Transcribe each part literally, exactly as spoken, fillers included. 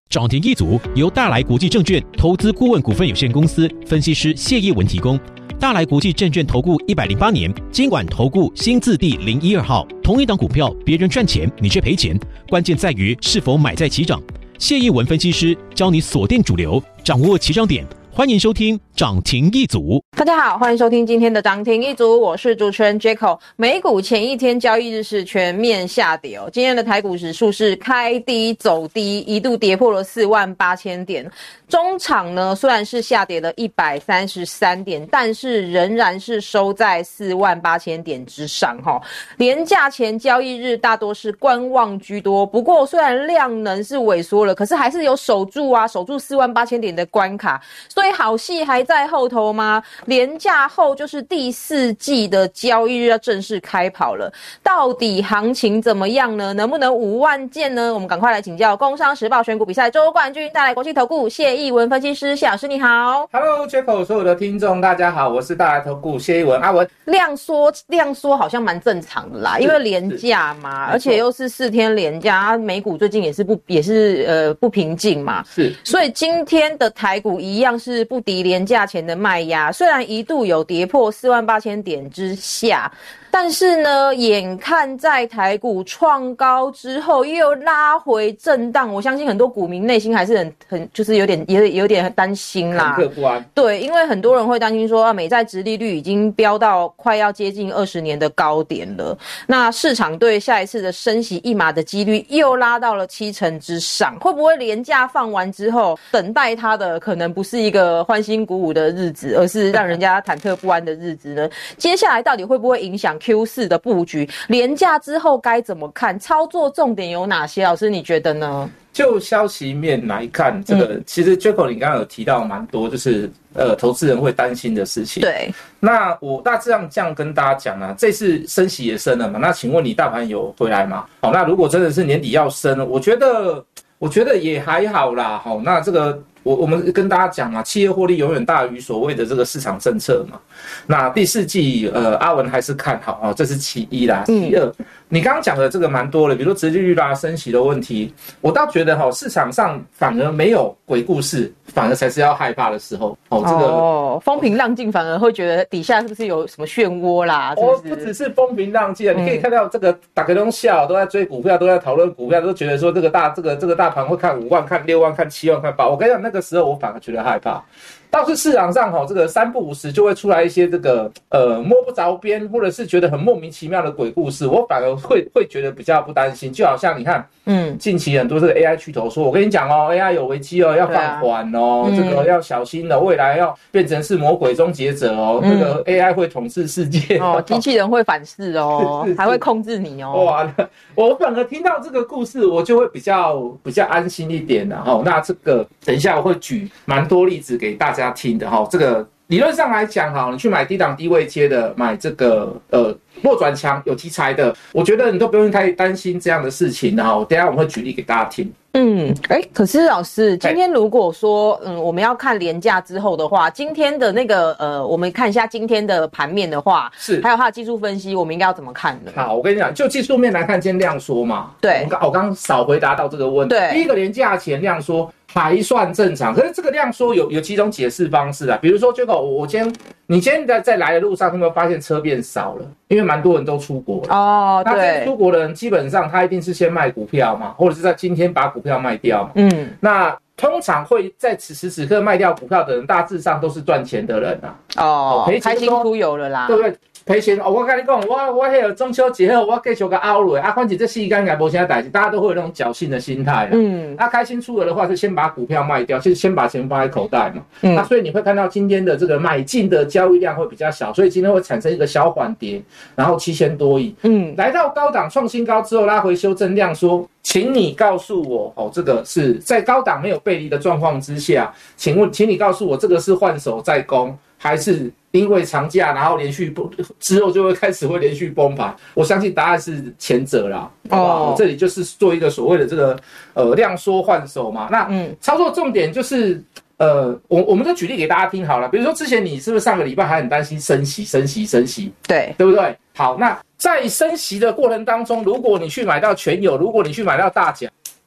涨停一族由大来国际证券投资顾问股份有限公司分析师谢业文提供。大来国际证券投顾一百零八年金管投顾新字第零一二号。同一档股票，别人赚钱，你却赔钱，关键在于是否买在起涨。谢业文分析师教你锁定主流，掌握起涨点。欢迎收听涨停一族。 大家好，欢迎收听今天的涨停一族，我是主持人 Jacko。美股前一天交易日是全面下跌哦，今天的台股指数是开低走低，一度跌破了四万八千点。中场呢虽然是下跌了一百三十三点，但是仍然是收在四万八千点之上齁。连假前交易日大多是观望居多，不过虽然量能是萎缩了，可是还是有守住啊，守住四万八千点的关卡，所以好戏还在后头吗？连假后就是第四季的交易日要正式开跑了，到底行情怎么样呢？能不能五万件呢？我们赶快来请教工商时报选股比赛周冠军，大来国际投顾谢逸文分析师，谢老师你好。 Hello Jacko， 所有的听众大家好，我是大来投顾谢逸文阿文。 量缩量缩好像蛮正常的啦，因为连假嘛，而且又是四天连假，美股最近也是不也是呃不平静嘛， 是， 所以今天的台股一样是不敌连假前的卖压，虽然一度有跌破四万八千点之下，但是呢，眼看在台股创高之后又拉回震荡，我相信很多股民内心还是很很就是有点有有点担心啦， 忐忑不安。 对，因为很多人会担心说，啊，美债殖利率已经飙到快要接近二十年的高点了，那市场对下一次的升息一码的几率又拉到了七成之上，会不会连假放完之后，等待它的可能不是一个欢欣鼓舞的日子，而是让人家忐忑不安的日子呢？接下来到底会不会影响 Q 四 的布局？连假之后该怎么看？操作重点有哪些？老师你觉得呢？ 就消息面来看，这个、嗯、其实 Jacko 你刚刚有提到蛮多，就是呃投资人会担心的事情。 对， 那我大致上这样跟大家讲啊，这次升息也升了嘛，那请问你大盘有回来吗？好，那如果真的是年底要升，我觉得我觉得也还好啦。好，那这个我我们跟大家讲啊，企业获利永远大于所谓的这个市场政策嘛。那第四季呃阿文还是看好啊，这是其一啦。其二，嗯，你刚刚讲的这个蛮多的，比如说殖利率啦、升息的问题，我倒觉得哈，市场上反而没有鬼故事，反而才是要害怕的时候。哦，这个哦，风平浪静，反而会觉得底下是不是有什么漩涡啦？是不是？ 哦，不只是风平浪静，嗯，你可以看到这个大家都笑，都在追股票，都在讨论股票，都觉得说这个大这个这个大盘会看五万、看六万、看七万、看八万。我跟你讲，那个时候我反而觉得害怕。倒是市场上哈，这个三不五时就会出来一些这个呃摸不着边，或者是觉得很莫名其妙的鬼故事，我反而会会觉得比较不担心。就好像你看，嗯，近期很多这个 A I 巨头说，我跟你讲哦 ，A I 有危机哦，要放缓哦，啊嗯，这个要小心哦，未来要变成是魔鬼终结者哦，嗯，这个 A I 会统治世界哦，机器人会反噬哦，是是是，还会控制你哦。 哇，我反而听到这个故事，我就会比较比较安心一点的哈。那这个等一下我会举蛮多例子给大家家听的哈，这个理论上来讲哈，你去买低档低位接的，买这个呃弱转强有题材的，我觉得你都不用太担心这样的事情哈。等一下我们会举例给大家听。 嗯，哎，可是老师，今天如果说，嗯，我们要看连假之后的话，今天的那个，呃，我们看一下今天的盘面的话，是，还有它的技术分析，我们应该要怎么看呢？ 好，我跟你讲，就技术面来看，今天量缩嘛， 对， 我刚我刚少回答到这个问题。对，第一个连假前量缩还算正常，可是这个量缩有有几种解释方式啊，比如说Jacko，我今天你今天在在来的路上，有没有发现车变少了？因为蛮多人都出国了哦，对，那这出国的人基本上他一定是先卖股票嘛，或者是在今天把股票卖掉嘛。嗯，那通常会在此时此刻卖掉股票的人，大致上都是赚钱的人啊。哦，赔钱开心出游了啦，对不对？赔钱哦，我跟你讲，我我迄个中秋节后，我继续个熬落啊，反正这世间也无啥代志，大家都会有那种侥幸的心态啦。嗯，那、啊、开心出额的话，是先把股票卖掉，先先把钱放在口袋嘛。嗯，那、啊、所以你会看到今天的这个买进的交易量会比较小，所以今天会产生一个小缓跌，然后七千多亿。嗯，来到高档创新高之后拉回修正量说。请你告诉我，哦，这个是在高档没有背离的状况之下，请问，请你告诉我，这个是换手在攻，还是因为长假然后连续之后就会开始会连续崩盘？我相信答案是前者啦。哦，这里就是做一个所谓的这个呃量缩换手嘛。那嗯，操作重点就是。呃，我我们就举例给大家听好了。比如说之前你是不是上个礼拜还很担心升息、升息、升息？对，对不对？好，那在升息的过程当中，如果你去买到全有，如果你去买到大奖，哎，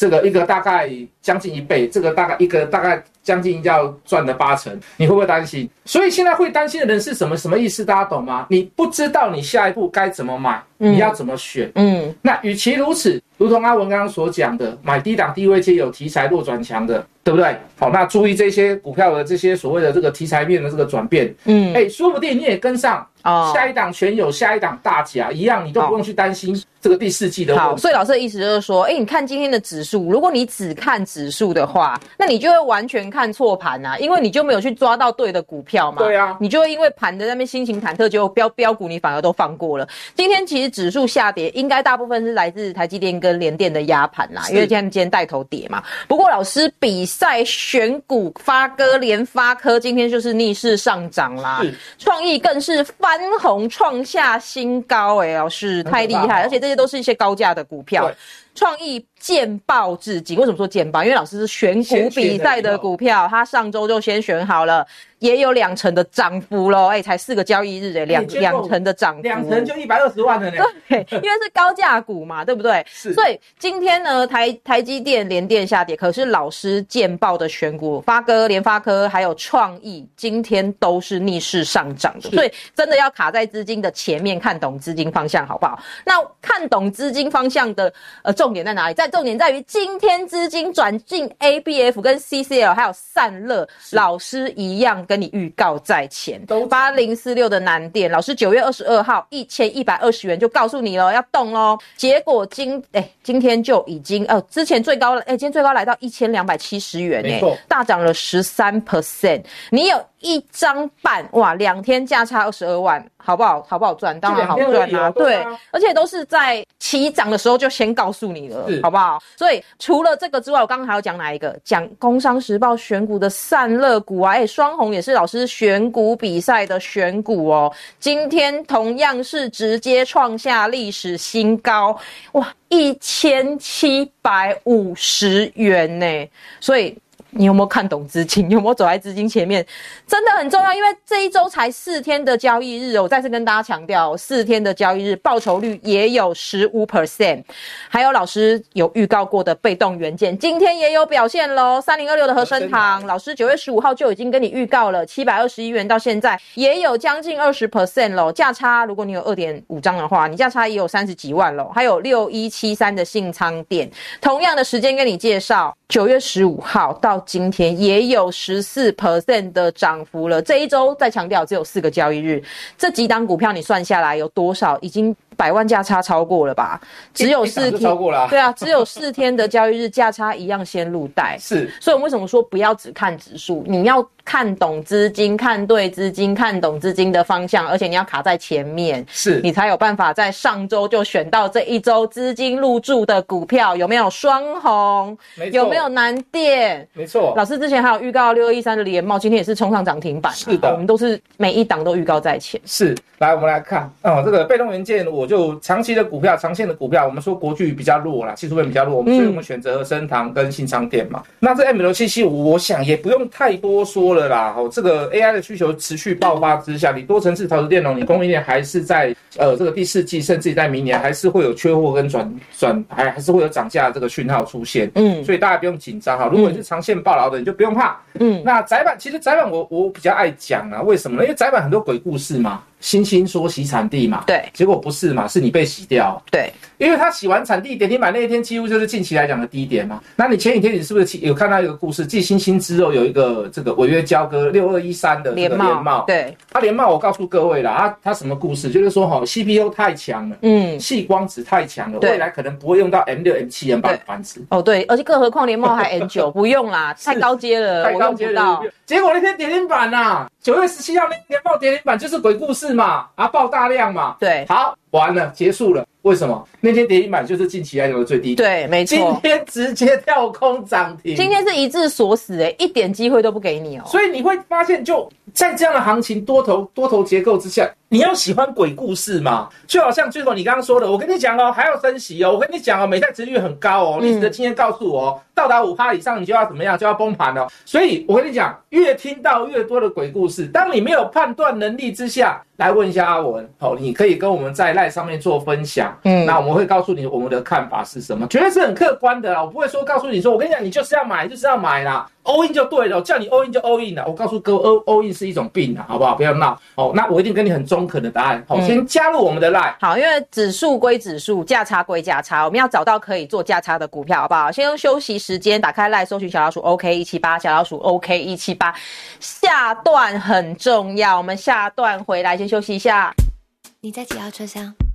这个一个大概将近一倍，这个大概一个大概将近要赚了八成，你会不会担心？所以现在会担心的人是什么？什么意思？大家懂吗？你不知道你下一步该怎么买，你要怎么选？嗯，那与其如此，如同阿文刚刚所讲的，买低档低位阶有题材弱转强的，对不对？好，那注意这些股票的这些所谓的这个题材面的这个转变，嗯，哎，说不定你也跟上。哦，下一档全有，下一档大甲一样，你都不用去担心这个第四季的问题。 好，所以老师的意思就是说，哎，你看今天的指数，如果你只看指数的话，那你就会完全看错盘啊，因为你就没有去抓到对的股票嘛。 对啊， 你就会因为盘的那边心情忐忑，就标标股你反而都放过了。今天其实指数下跌，应该大部分是来自台积电跟联电的压盘啦，因为今天今天带头跌嘛。不过老师比赛选股，发哥联发科今天就是逆势上涨啦，创意更是翻红创下新高，哎、欸，老师太厉害，而且这些都是一些高价的股票。创意见报至今，为什么说见报？因为老师是选股比赛的股票，他上周就先选好了，也有两成的涨幅咯，哎、欸，才四个交易日、欸，哎，两两成的涨幅， 两成就一百二十万了呢。 对，因为是高价股嘛，对不对？是。所以今天呢，台台积电、联电下跌，可是老师见报的选股，发哥、联发科还有创意，今天都是逆势上涨的，所以真的要卡在资金的前面，看懂资金方向，好不好？那看懂资金方向的呃。重点在哪里？在重点在于今天资金转进 A B F 跟 C C L 还有散热，老师一样跟你预告在前。八零四六的南电，老师九月二十二号一千一百二十元就告诉你了，要动咯。结果今哎今天就已经呃之前最高哎今天最高来到一千两百七十元哎，大涨了 百分之十三。你有一张半哇，两天价差二十二万，好不好？好不好赚？当然好赚啊，对，对啊，而且都是在起涨的时候就先告诉你了，好不好？所以除了这个之外，我刚刚还要讲哪一个？讲工商时报选股的散热股啊，哎，双红也是老师选股比赛的选股哦，今天同样是直接创下历史新高，哇，一千七百五十元呢，所以。你有没有看懂资金？有没有走在资金前面？真的很重要，因为这一周才四天的交易日，我再次跟大家强调，四天的交易日报酬率也有 百分之十五。还有老师有预告过的被动元件，今天也有表现咯，三零二六的和生堂，老师九月十五号就已经跟你预告了，七百二十一元到现在也有将近 百分之二十 咯，价差如果你有 二点五 张的话，你价差也有三十几万咯。还有六一七三的信昌店，同样的时间跟你介绍，九月十五号到今天也有 百分之十四 的涨幅了，这一周再强调只有四个交易日，这几档股票你算下来有多少？已经百万价差超过了吧？只有四天， 超过了啊， 对啊，只有四天的交易日价差一样先入袋。 是， 所以我们为什么说不要只看指数？你要看懂资金，看对资金，看懂资金的方向，而且你要卡在前面， 是你才有办法在上周就选到这一周资金入驻的股票。有没有双红？有没有南电？ 没错， 老师之前还有预告六二一三的联茂，今天也是冲上涨停板、啊。 是的， 我们都是每一档都预告在前。 是，来我们来看哦，这个被动元件，我就长期的股票、长线的股票，我们说国巨比较弱啦，技术面比较弱，所以我们选择和生堂跟信昌店嘛。嗯、那这 M 六七七五，我想也不用太多说了啦。哦，这个 A I 的需求持续爆发之下，你多层次陶瓷电容，你供应链还是在呃这个第四季，甚至在明年还是会有缺货跟转转，还还是会有涨价的这个讯号出现。嗯，所以大家不用紧张哈。如果你是长线抱牢的，你就不用怕。嗯，那载板其实载板我我比较爱讲啊，为什么呢？因为载板很多鬼故事嘛。星星说洗产地嘛， 对， 结果不是嘛，是你被洗掉， 对， 因为他洗完产地跌停板那一天，几乎就是近期来讲的低点嘛。那你前几天你是不是有看到一个故事？继星星之后有一个这个违约交割六二一三的这个联茂， 对， 他联茂我告诉各位啦，他他什么故事？就是说哈 ，C P U 太强了，嗯，矽光子太强了，未来可能不会用到 M 六、M 七、M 八 的板子。 哦，对，而且更何况联茂还 M 九，不用啦，太高阶了，太高阶了。 结果那天跌停板呐、啊，九月十七号那天报跌停板就是鬼故事嘛，啊爆大量嘛， 对， 好，完了，结束了。为什么？那天跌停板就是近期来讲的最低点， 对，没错。 今天直接跳空涨停， 今天是一致锁死、欸，一点机会都不给你哦。 所以你会发现，就在这样的行情多头多头结构之下，你要喜欢鬼故事嘛？就好像最后你刚刚说的，我跟你讲哦，还要升息哦，我跟你讲哦，美债殖利率很高哦，历史的经验告诉我哦，到达 百分之五 以上你就要怎么样，就要崩盘了。所以我跟你讲，越听到越多的鬼故事，当你没有判断能力之下，来问一下阿文，好，你可以跟我们在赖上面做分享，嗯，那我们会告诉你我们的看法是什么，绝对是很客观的啦，我不会说告诉你说，我跟你讲，你就是要买，就是要买啦。all in 就对了，叫你 all in 就 all in 了。我告诉各位 all, all in 是一种病啊，好不好？不要闹哦。那我一定跟你很中肯的答案。好、嗯，先加入我们的 line。 好，因为指数归指数，价差归价差，我们要找到可以做价差的股票，好不好？先用休息时间打开 line 搜寻小老鼠 OK 一七八，小老鼠 OK 一七八。下段很重要，我们下段回来先休息一下。 你在几号车厢？